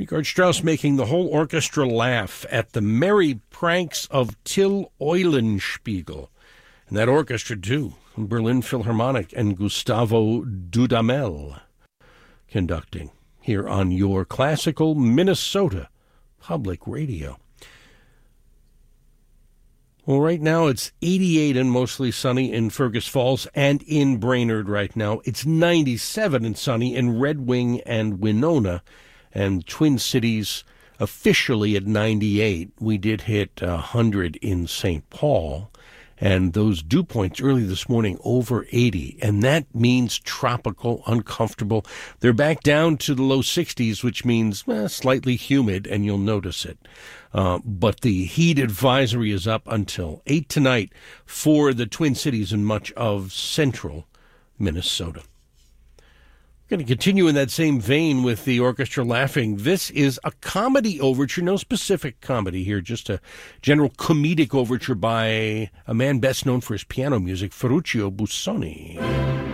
Richard Strauss making the whole orchestra laugh at the merry pranks of Till Eulenspiegel. And that orchestra, too, Berlin Philharmonic and Gustavo Dudamel conducting here on your classical Minnesota Public Radio. Well, right now it's 88 and mostly sunny in Fergus Falls and in Brainerd right now. It's 97 and sunny in Red Wing and Winona, and Twin Cities officially at 98. We did hit 100 in St. Paul, and those dew points early this morning over 80, and that means tropical, uncomfortable. They're back down to the low 60s, which means slightly humid, and you'll notice it. But the heat advisory is up until 8 tonight for the Twin Cities and much of central Minnesota. We're going to continue in that same vein with the orchestra laughing. This is a comedy overture, no specific comedy here, just a general comedic overture by a man best known for his piano music, Ferruccio Busoni.